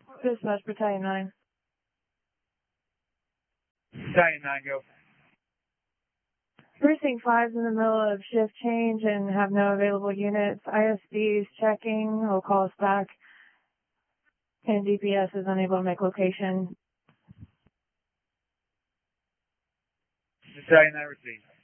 Dispatch, Battalion 9. Battalion 9, go. Precinct 5 is in the middle of shift change and have no available units. ISD is checking. Will call us back. And DPS is unable to make location. Battalion 9 received.